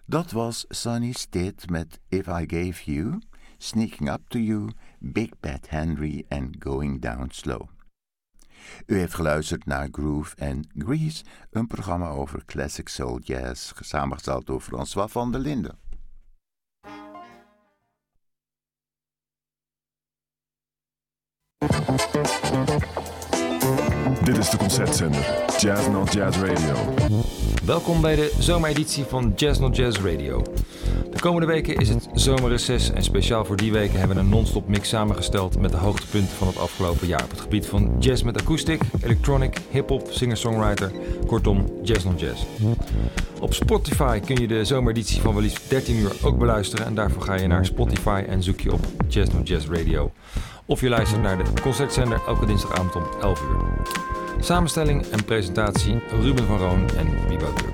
Dat was Sonny Stitt met If I Gave You, Sneaking Up To You, Big Bad Henry en Going Down Slow. U heeft geluisterd naar Groove and Grease, een programma over classic soul jazz, samengesteld door François van der Linden. Dit is de concertzender Jazz Not Jazz Radio. Welkom bij de zomereditie van Jazz Not Jazz Radio. De komende weken is het zomerreces en speciaal voor die weken hebben we een non-stop mix samengesteld met de hoogtepunten van het afgelopen jaar op het gebied van jazz met akoestiek, electronic, hip-hop, singer-songwriter, kortom Jazz Not Jazz. Op Spotify kun je de zomereditie van wel liefst 13 uur ook beluisteren en daarvoor ga je naar Spotify en zoek je op Jazz Not Jazz Radio. Of je luistert naar de concertzender elke dinsdagavond om 11 uur. Samenstelling en presentatie Ruben van Roon en Wiebo Turk.